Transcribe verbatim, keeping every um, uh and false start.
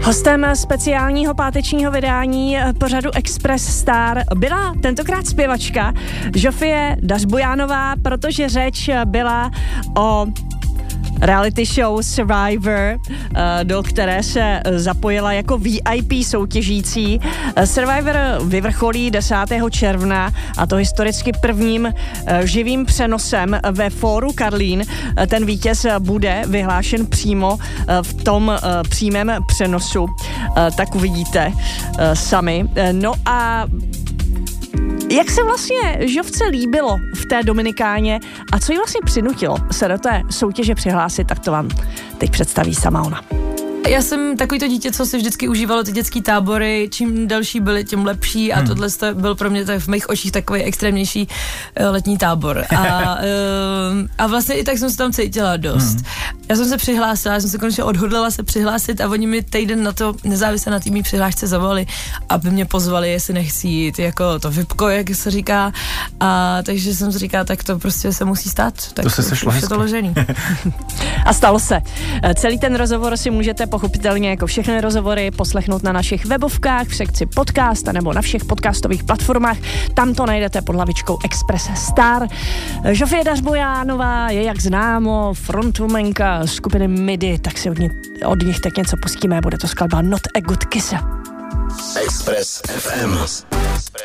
Hostem speciálního pátečního vydání pořadu Express Star byla tentokrát zpěvačka Žofie Dařbojánová, protože řeč byla o reality show Survivor, do které se zapojila jako V I P soutěžící. Survivor vyvrcholí desátého června, a to historicky prvním živým přenosem ve Fóru Karlín. Ten vítěz bude vyhlášen přímo v tom přímém přenosu, tak uvidíte sami. No a jak se vlastně Žofce líbilo v té Dominikáně a co jí vlastně přinutilo se do té soutěže přihlásit, tak to vám teď představí sama ona. Já jsem takový to dítě, co si vždycky užívalo ty dětský tábory, čím delší byly, tím lepší a hmm. tohle byl pro mě tak v mých očích takový extrémnější uh, letní tábor. A, uh, a vlastně i tak jsem se tam cítila dost. Hmm. Já jsem se přihlásila, já jsem se konečně odhodlala se přihlásit a oni mi týden na to, nezávisle na té mý přihlášce, zavolali, aby mě pozvali, jestli nechci jít, jako to vipko, jak se říká. A takže jsem si říkala, tak to prostě se musí stát. Tak to se sešlo hezky. To ložený. A stalo se. Celý ten rozhovor si můžete pochopitelně jako všechny rozhovory poslechnout na našich webovkách v sekci podcast nebo na všech podcastových platformách. Tam to najdete pod hlavičkou Express Star. Žofie Dařbojánová je, jak známo, frontwomanka skupiny Midi, tak si od, ní, od nich teď něco pustíme. Bude to skladba Not a Good Kisser. Express F M.